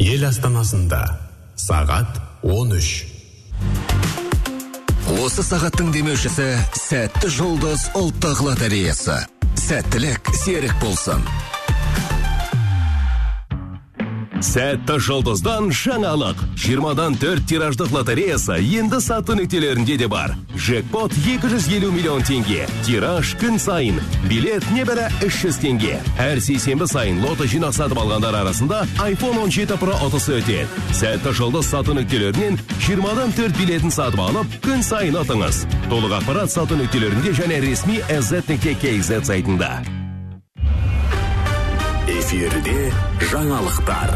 Ел астанасында сағат 13. Осы сағаттың демеушісі Сәтті жұлдыз ұлттық лотереясы. Сәттілік серік болсын. Сәтті жұлдыздан жаңалық. 20-дан 4 тираждық лотереясы енді сату нүктелерінде де бар. Жекпот 250 миллион теңге. Тираж күн сайын. Билет небәрі 300 теңге. Әр сейсенбі сайын лото жинақ сатып алғандар арасында iPhone 17 Pro ұтысы өтеді. Сәтті жұлдыз сату нүктелерінен 20-дан 4 билетін сатып алып, күн сайын ұтыңыз. Толық ақпарат сату нүктелерінде және ресми sz.kz сайтында. Эфирде жаңалықтар.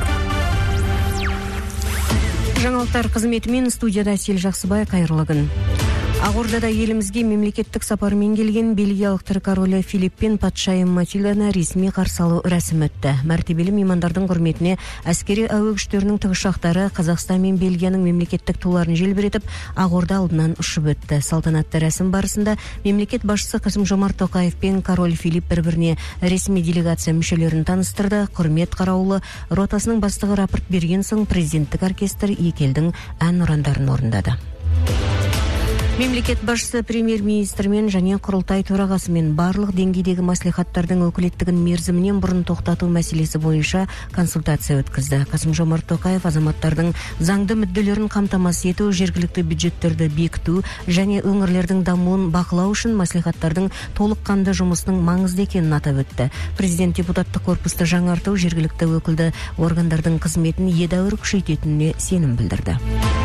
Жаңалықтар қызметімен студияда Сел Жақсыбай, қайырлы күн. Ақордада елімізге мемлекеттік сапармен келген бельгиялық түрік королі Филипп пен патшайым Матильданы ресми қарсы алу рәсімі өтті. Мәртебелі меймандардың құрметіне әскери әуе күштерінің тікұшақтары Қазақстан мен Бельгияның мемлекеттік туларын желбіретіп, Ақорда алдынан ұшып өтті. Салтанатты рәсім барысында мемлекет басшысы Қасым-Жомарт Тоқаев пен король Филипп бір-біріне ресми делегация мүшелерін таныстырды. Құрмет қарауылы ротасының бастығы рапорт берген соң президенттік оркестр екі елдің ән ұрандарын орындады. Мемлекет басшысы премьер-министрмен және құрылтай төрағасымен барлық деңгейдегі маслихаттардың өкілеттігін мерзімінен бұрын тоқтату мәселесі бойынша консультация өткізді. Қасым-Жомарт Тоқаев азаматтардың заңды мүдделерін қамтамасыз ету, жергілікті бюджеттерді бекіту және өңірлердің дамуын бақылау үшін маслихаттардың толыққанды жұмысының маңызды екенін атап өтті. Президент депутаттық корпусты жаңарту, жергілікті өкілді органдардың қызметін едәуір күшейтетініне сенім білдірді.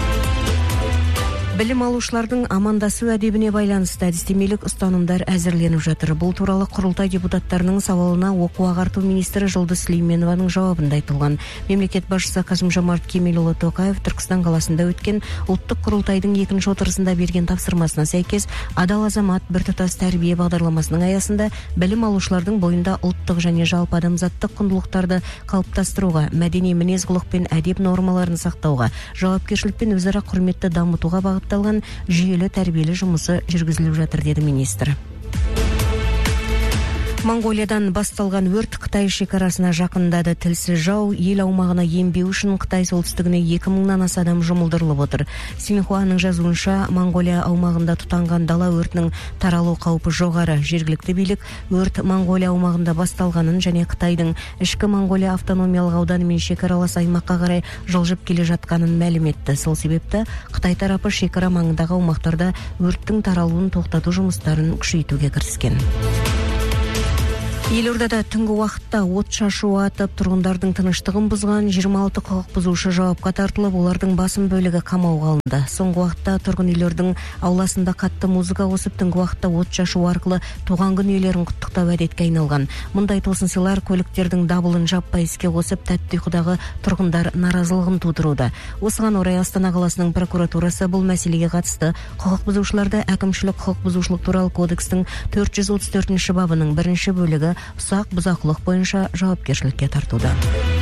Білім алушылардың амандасу әдебіне байланысты әдістемелік ұстанымдар әзірленіп жатыр. Бұл туралы құрылтай депутаттарының сауалына оқу-ағарту министрі Жұлдыз Сүлейменованың жауабында айтылған. Мемлекет басшысы Қасым-Жомарт Кемелұлы Тоқаев Түркістан қаласында өткен ұлттық құрылтайдың екінші отырысында берген тапсырмасына сәйкес адал азамат біртұтас тәрбие бағдарламасының аясында білім алушылардың бойында ұлттық және жалпы адамзаттық құндылықтарды қалыптастыруға, мәдени мінез-құлық пен әдеп нормаларын сақтауға, жауапкершілік пен өзара құрметті дамытуға бағытталған жүйелі тәрбиелі жұмысы жүргізіліп жатыр, деді министр. Монғолиядан басталған өрт Қытай шекарасына жақындады. Тілсіз жау ел аумағына енбеу үшін Қытай солтүстігіне 2000-нан аса адам жұмылдырылып отыр. Синьхуаның жазуынша, Монғолия аумағында тұтанған дала өртінің таралу қаупі жоғары. Жергілікті билік өрт Монғолия аумағында басталғанын және Қытайдың ішкі Монғолия автономиялық ауданымен шекаралас аймаққа қарай жылжып келе жатқанын мәлім етті. Сол себепті Қытай тарапы шекара маңындағы аумақтарда өрттің таралуын тоқтату жұмыстарын күшейтуге кіріскен. Елордада түнгі уақытта от шашу атып, тұрғындардың тыныштығын бұзған 26 құқық бұзушы жауапқа тартылып, олардың басым бөлігі қамауға алынды. Соңғы уақытта тұрғын үйлердің ауласында қатты музыка қосып, түнгі уақытта от шашу арқылы туған күн иелерін құттықтау әдетке айналған. Мұндай тосынсыйлар көліктердің дабылын жаппай іске қосып, тәтті ұйқыдағы тұрғындар наразылығын тудыруда. Осыған орай Астана қаласының прокуратурасы бұл мәселеге қатысты құқық бұзушыларды әкімшілік құқық бұзушылық туралы кодекстің 434 бабының 1 бөлігі ұсақ бұзақылық бойынша жауапкершілікке тартуда.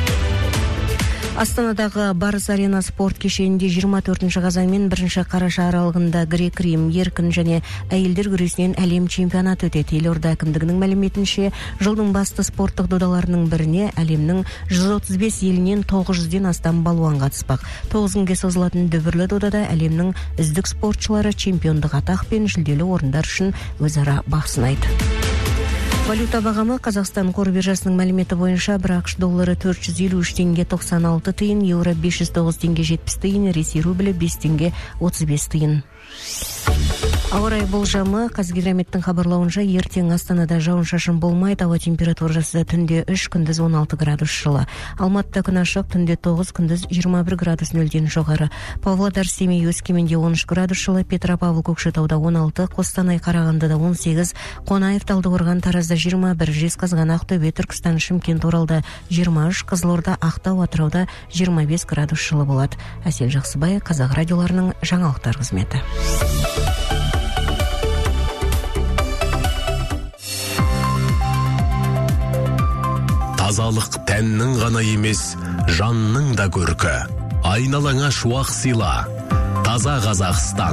Астанадағы Барыс Арена спорт кешенінде 24 қазан мен 1 қараша аралығында грек-рим, еркін және әйелдер күресінен әлем чемпионаты өтеді. Елорда әкімдігінің мәліметінше, жылдың басты спорттық додаларының біріне әлемнің 135 елінен 900-ден астам балуан қатыспақ. 9 күнге созылатын дүбірлі додада әлемнің үздік спортшылары чемпиондық атақ пен жүлделі орындар үшін өзара бақ сынайды. Валюта бағамы Қазақстан қор биржасының мәліметі бойынша бір ақш доллары 453 теңге 96 тиын, еуро 509 теңге 70 тиын, ресей рублі 5 теңге 35 тиын. Ауа райы болжамы, Қазгидрометтің хабарлауынша ертең Астанада жауын-шашын болмайды, ауа температурасы түнде 3, күндіз 16 градус жылы. Алматыда күн ашық, түнде 9, күндіз 21 градус нөлден жоғары. Павлодар, Семей, Өскеменде 13 градус жылы, Петропавл, Көкшетауда 16, Қостанай, Қарағандыда 18, Қонаев, Талдықорған, Таразда 21, Жезқазған, Ақтөбе, Түркістан, Шымкент, Оралда 23, Қызылорда, Ақтау, Атырауда 25 градус жылы болады. Әсел Жақсыбай, Қазақ радиоларының жаңалықтар қызметі. Тазалық тәннің ғана емес, жанның да көркі. Айналаңа шуақ сыйла. Таза Қазақстан.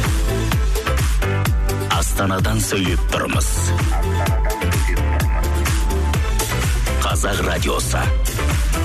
Астанадан сөйлеп тұрмыз. Қазақ радиосы.